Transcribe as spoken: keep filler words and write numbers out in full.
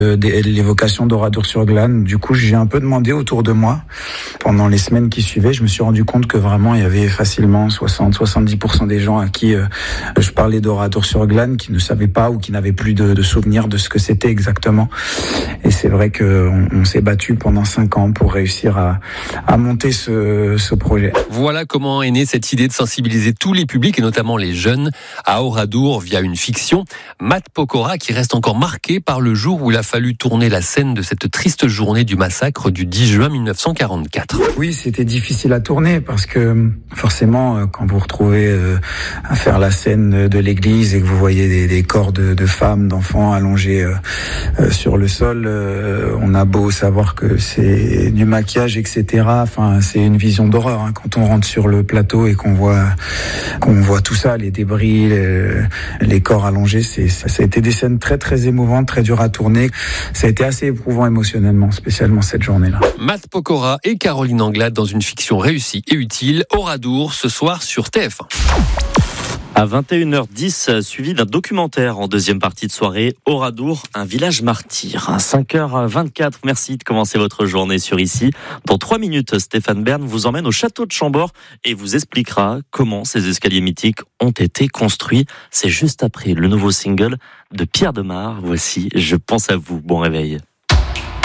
l'évocation d'Oradour-sur-Glane. Du coup, j'ai un peu demandé autour de moi. Pendant les semaines qui suivaient, je me suis rendu compte que vraiment, il y avait facilement soixante à soixante-dix pour cent des gens à qui euh, je parlais d'Oradour-sur-Glane qui ne savaient pas ou qui n'avaient plus de, de souvenirs de ce que c'était exactement. Et c'est vrai qu'on on s'est battu pendant cinq ans pour réussir à, à monter ce, ce projet. Voilà comment est née cette idée de sensibiliser tous les publics, et notamment les jeunes, à Oradour via une fiction. Matt Pokora, qui reste encore marqué par le jour où il a fallu tourner la scène de cette triste journée du massacre du dix juin mille neuf cent quarante-quatre. Oui, c'était difficile à tourner parce que forcément, quand vous retrouvez à faire la scène de l'église et que vous voyez des, des corps de, de femmes, d'enfants allongés sur le sol, on a beau savoir que c'est du maquillage, et cetera. Enfin, c'est une vision d'horreur hein, quand on rentre sur le plateau et qu'on voit qu'on voit tout ça, les débris, les, les corps allongés. C'est, ça, ça a été des scènes très très émouvantes, très dures à tourner. Ça a été assez éprouvant émotionnellement, spécialement cette journée-là. Matt Pokora et Caroline Anglade dans une fiction réussie et utile, Oradour, ce soir sur T F un. À vingt et une heures dix, suivi d'un documentaire en deuxième partie de soirée, Oradour, un village martyr. À cinq heures vingt-quatre, merci de commencer votre journée sur Ici. Dans trois minutes, Stéphane Bern vous emmène au château de Chambord et vous expliquera comment ces escaliers mythiques ont été construits. C'est juste après le nouveau single de Pierre Demar. Voici Je pense à vous. Bon réveil.